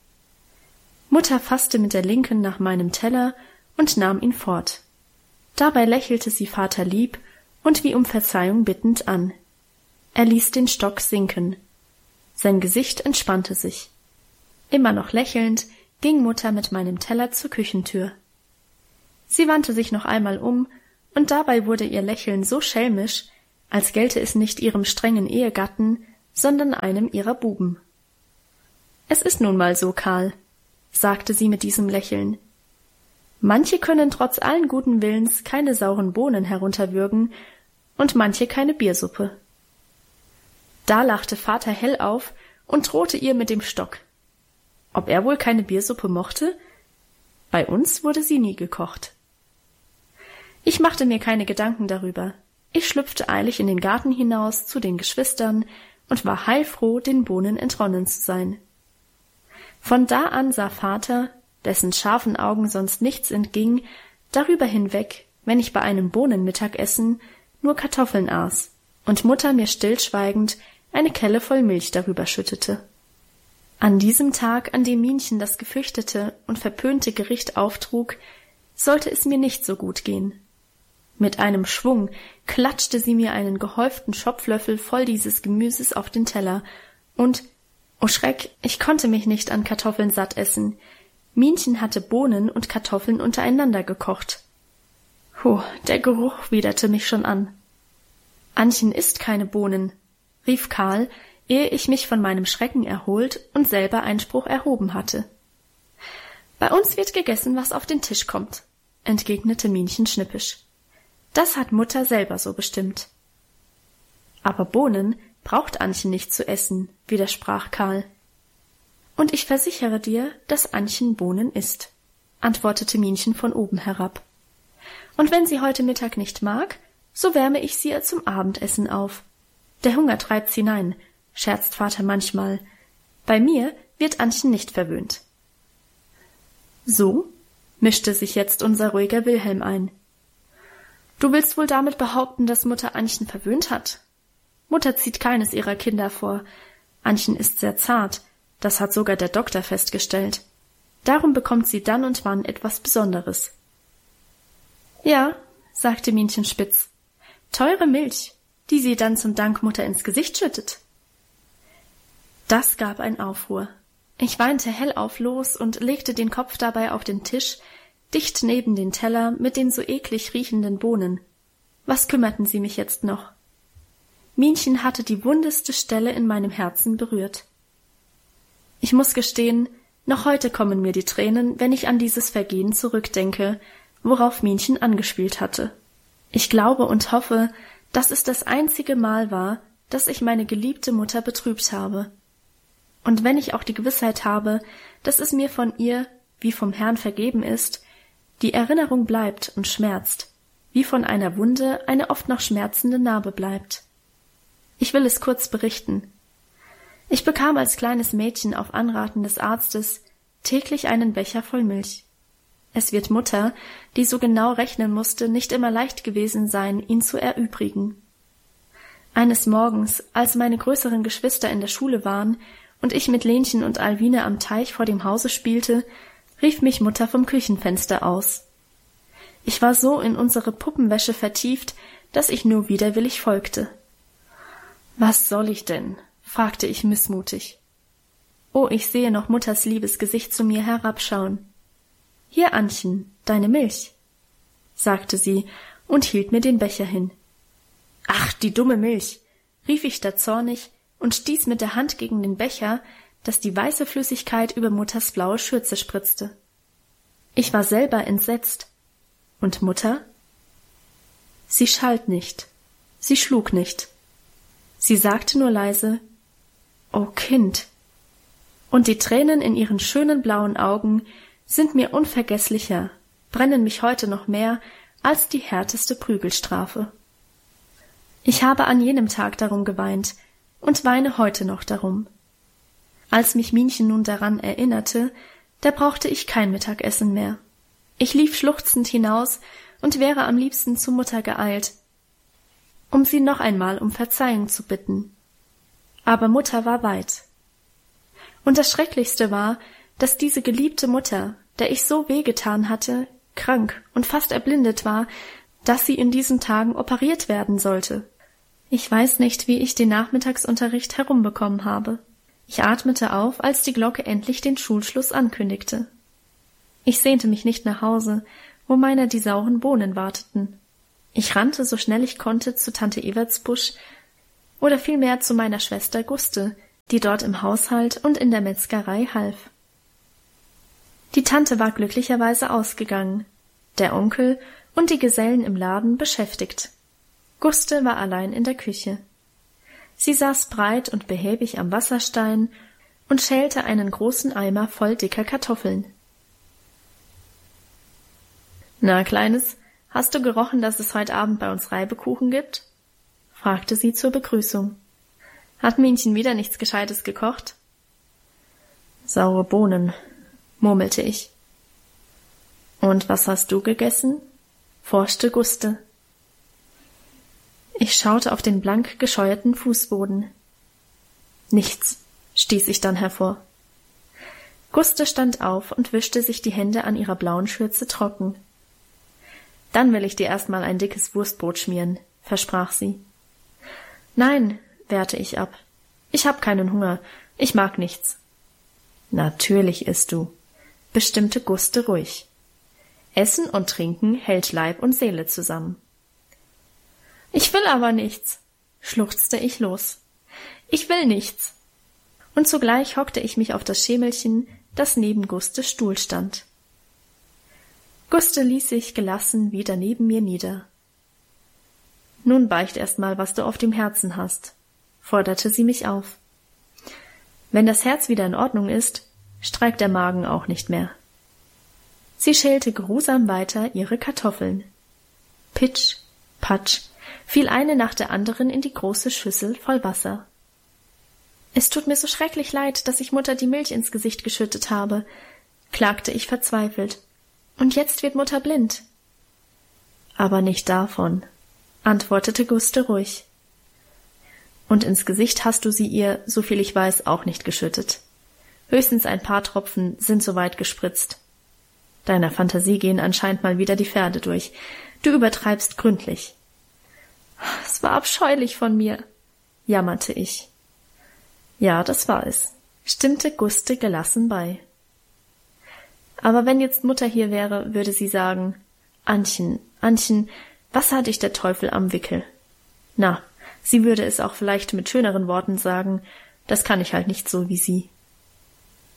Mutter fasste mit der Linken nach meinem Teller und nahm ihn fort. Dabei lächelte sie Vater lieb und wie um Verzeihung bittend an. Er ließ den Stock sinken. Sein Gesicht entspannte sich. Immer noch lächelnd ging Mutter mit meinem Teller zur Küchentür. Sie wandte sich noch einmal um, und dabei wurde ihr Lächeln so schelmisch, als gelte es nicht ihrem strengen Ehegatten, sondern einem ihrer Buben. »Es ist nun mal so, Karl«, sagte sie mit diesem Lächeln. »Manche können trotz allen guten Willens keine sauren Bohnen herunterwürgen und manche keine Biersuppe.« Da lachte Vater hell auf und drohte ihr mit dem Stock. Ob er wohl keine Biersuppe mochte? Bei uns wurde sie nie gekocht. Ich machte mir keine Gedanken darüber. Ich schlüpfte eilig in den Garten hinaus zu den Geschwistern und war heilfroh, den Bohnen entronnen zu sein. Von da an sah Vater, dessen scharfen Augen sonst nichts entging, darüber hinweg, wenn ich bei einem Bohnenmittagessen nur Kartoffeln aß und Mutter mir stillschweigend eine Kelle voll Milch darüber schüttete. An diesem Tag, an dem Minchen das gefürchtete und verpönte Gericht auftrug, sollte es mir nicht so gut gehen. Mit einem Schwung klatschte sie mir einen gehäuften Schopflöffel voll dieses Gemüses auf den Teller, und, oh Schreck, ich konnte mich nicht an Kartoffeln satt essen. Minchen hatte Bohnen und Kartoffeln untereinander gekocht. Puh, der Geruch widerte mich schon an. »Annchen isst keine Bohnen«, rief Karl, ehe ich mich von meinem Schrecken erholt und selber Einspruch erhoben hatte. »Bei uns wird gegessen, was auf den Tisch kommt«, entgegnete Minchen schnippisch. »Das hat Mutter selber so bestimmt.« »Aber Bohnen braucht Annchen nicht zu essen«, widersprach Karl. »Und ich versichere dir, dass Annchen Bohnen isst«, antwortete Minchen von oben herab. »Und wenn sie heute Mittag nicht mag, so wärme ich sie ihr zum Abendessen auf. Der Hunger treibt's hinein«, scherzt Vater manchmal. »Bei mir wird Annchen nicht verwöhnt.« »So?«, mischte sich jetzt unser ruhiger Wilhelm ein. »Du willst wohl damit behaupten, dass Mutter Annchen verwöhnt hat? Mutter zieht keines ihrer Kinder vor. Annchen ist sehr zart, das hat sogar der Doktor festgestellt. Darum bekommt sie dann und wann etwas Besonderes.« »Ja«, sagte Minchen spitz, »teure Milch, die sie dann zum Dank Mutter ins Gesicht schüttet.« Das gab ein Aufruhr. Ich weinte hellauf los und legte den Kopf dabei auf den Tisch, dicht neben den Teller mit den so eklig riechenden Bohnen. Was kümmerten sie mich jetzt noch? Minchen hatte die wundeste Stelle in meinem Herzen berührt. Ich muß gestehen, Noch heute kommen mir die Tränen, wenn ich an dieses Vergehen zurückdenke, worauf Minchen angespielt hatte. Ich glaube und hoffe, dass es das einzige Mal war, dass ich meine geliebte Mutter betrübt habe. Und wenn ich auch die Gewissheit habe, dass es mir von ihr, wie vom Herrn vergeben ist, die Erinnerung bleibt und schmerzt, wie von einer Wunde eine oft noch schmerzende Narbe bleibt. Ich will es kurz berichten. Ich bekam als kleines Mädchen auf Anraten des Arztes täglich einen Becher voll Milch. Es wird Mutter, die so genau rechnen musste, nicht immer leicht gewesen sein, ihn zu erübrigen. Eines Morgens, als meine größeren Geschwister in der Schule waren und ich mit Lenchen und Alwine am Teich vor dem Hause spielte, rief mich Mutter vom Küchenfenster aus. Ich war so in unsere Puppenwäsche vertieft, dass ich nur widerwillig folgte. »Was soll ich denn?« fragte ich missmutig. Oh, ich sehe noch Mutters liebes Gesicht zu mir herabschauen. »Hier, Annchen, deine Milch«, sagte sie und hielt mir den Becher hin. »Ach, die dumme Milch«, rief ich da zornig und stieß mit der Hand gegen den Becher, dass die weiße Flüssigkeit über Mutters blaue Schürze spritzte. Ich war selber entsetzt. Und Mutter? Sie schalt nicht, sie schlug nicht. Sie sagte nur leise, »O Kind«, und die Tränen in ihren schönen blauen Augen sind mir unvergesslicher, brennen mich heute noch mehr als die härteste Prügelstrafe. Ich habe an jenem Tag darum geweint und weine heute noch darum. Als mich Minchen nun daran erinnerte, da brauchte ich kein Mittagessen mehr. Ich lief schluchzend hinaus und wäre am liebsten zu Mutter geeilt, um sie noch einmal um Verzeihung zu bitten. Aber Mutter war weit. Und das Schrecklichste war, dass diese geliebte Mutter, der ich so wehgetan hatte, krank und fast erblindet war, dass sie in diesen Tagen operiert werden sollte. Ich weiß nicht, wie ich den Nachmittagsunterricht herumbekommen habe. Ich atmete auf, als die Glocke endlich den Schulschluss ankündigte. Ich sehnte mich nicht nach Hause, wo meiner die sauren Bohnen warteten. Ich rannte so schnell ich konnte zu Tante Evertsbusch oder vielmehr zu meiner Schwester Guste, die dort im Haushalt und in der Metzgerei half. Die Tante war glücklicherweise ausgegangen, der Onkel und die Gesellen im Laden beschäftigt. Guste war allein in der Küche. Sie saß breit und behäbig am Wasserstein und schälte einen großen Eimer voll dicker Kartoffeln. »Na, Kleines, hast du gerochen, dass es heute Abend bei uns Reibekuchen gibt?« fragte sie zur Begrüßung. »Hat Minchen wieder nichts Gescheites gekocht?« »Saure Bohnen«, murmelte ich. »Und was hast du gegessen?« forschte Guste. Ich schaute auf den blank gescheuerten Fußboden. »Nichts«, stieß ich dann hervor. Guste stand auf und wischte sich die Hände an ihrer blauen Schürze trocken. »Dann will ich dir erst mal ein dickes Wurstbrot schmieren«, versprach sie. »Nein«, wehrte ich ab. »Ich hab keinen Hunger. Ich mag nichts.« »Natürlich isst du«, bestimmte Guste ruhig. »Essen und Trinken hält Leib und Seele zusammen.« »Ich will aber nichts«, schluchzte ich los. »Ich will nichts.« Und zugleich hockte ich mich auf das Schemelchen, das neben Gustes Stuhl stand. Guste ließ sich gelassen wieder neben mir nieder. »Nun beicht erst mal, was du auf dem Herzen hast«, forderte sie mich auf. »Wenn das Herz wieder in Ordnung ist, streikt der Magen auch nicht mehr.« Sie schälte geruhsam weiter ihre Kartoffeln. Pitsch, patsch, fiel eine nach der anderen in die große Schüssel voll Wasser. »Es tut mir so schrecklich leid, dass ich Mutter die Milch ins Gesicht geschüttet habe«, klagte ich verzweifelt. »Und jetzt wird Mutter blind.« »Aber nicht davon«, antwortete Guste ruhig. »Und ins Gesicht hast du sie ihr, soviel ich weiß, auch nicht geschüttet. Höchstens ein paar Tropfen sind so weit gespritzt. Deiner Fantasie gehen anscheinend mal wieder die Pferde durch. Du übertreibst gründlich.« »Es war abscheulich von mir«, jammerte ich. »Ja, das war es«, stimmte Guste gelassen bei. »Aber wenn jetzt Mutter hier wäre, würde sie sagen, »Annchen, Annchen, was hat dich der Teufel am Wickel?« Na, sie würde es auch vielleicht mit schöneren Worten sagen, das kann ich halt nicht so wie sie.«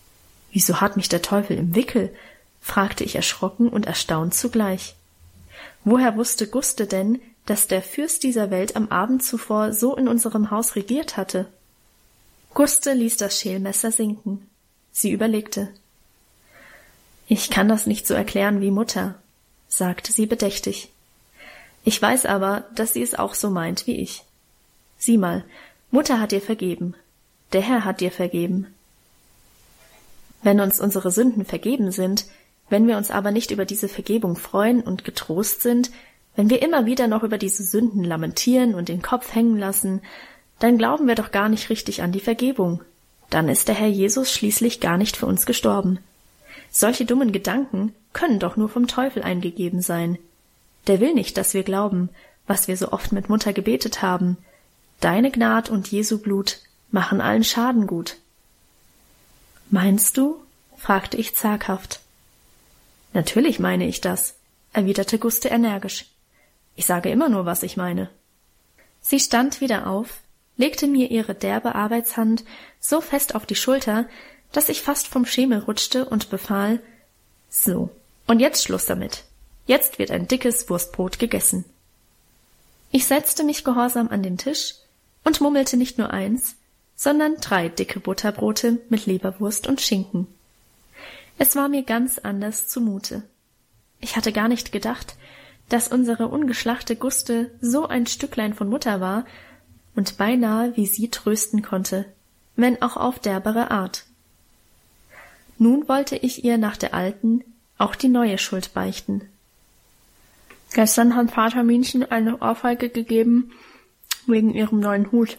»Wieso hat mich der Teufel im Wickel?« fragte ich erschrocken und erstaunt zugleich. Woher wusste Guste denn, dass der Fürst dieser Welt am Abend zuvor so in unserem Haus regiert hatte? Guste ließ das Schälmesser sinken. Sie überlegte. »Ich kann das nicht so erklären wie Mutter«, sagte sie bedächtig. »Ich weiß aber, dass sie es auch so meint wie ich. Sieh mal, Mutter hat dir vergeben. Der Herr hat dir vergeben. Wenn uns unsere Sünden vergeben sind, wenn wir uns aber nicht über diese Vergebung freuen und getrost sind, wenn wir immer wieder noch über diese Sünden lamentieren und den Kopf hängen lassen, dann glauben wir doch gar nicht richtig an die Vergebung. Dann ist der Herr Jesus schließlich gar nicht für uns gestorben. Solche dummen Gedanken können doch nur vom Teufel eingegeben sein. Der will nicht, dass wir glauben, was wir so oft mit Mutter gebetet haben. Deine Gnad und Jesu Blut machen allen Schaden gut. »Meinst du?« fragte ich zaghaft. »Natürlich meine ich das«, erwiderte Guste energisch. »Ich sage immer nur, was ich meine.« Sie stand wieder auf, legte mir ihre derbe Arbeitshand so fest auf die Schulter, dass ich fast vom Schemel rutschte und befahl, »So, und jetzt Schluss damit. Jetzt wird ein dickes Wurstbrot gegessen.« Ich setzte mich gehorsam an den Tisch und mummelte nicht nur eins, sondern drei dicke Butterbrote mit Leberwurst und Schinken. Es war mir ganz anders zumute. Ich hatte gar nicht gedacht, dass unsere ungeschlachte Guste so ein Stücklein von Mutter war und beinahe wie sie trösten konnte, wenn auch auf derbere Art. Nun wollte ich ihr nach der alten auch die neue Schuld beichten. »Gestern hat Vater Minchen eine Ohrfeige gegeben wegen ihrem neuen Hut«,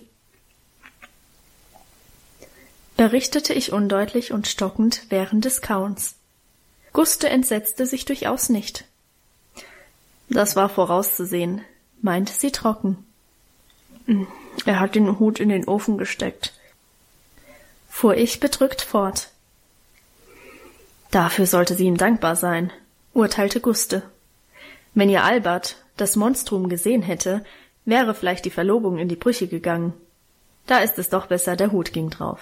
berichtete ich undeutlich und stockend während des Kauens. Guste entsetzte sich durchaus nicht. »Das war vorauszusehen«, meinte sie trocken. »Er hat den Hut in den Ofen gesteckt«, fuhr ich bedrückt fort. »Dafür sollte sie ihm dankbar sein«, urteilte Guste. »Wenn ihr Albert das Monstrum gesehen hätte, wäre vielleicht die Verlobung in die Brüche gegangen. Da ist es doch besser, der Hut ging drauf.«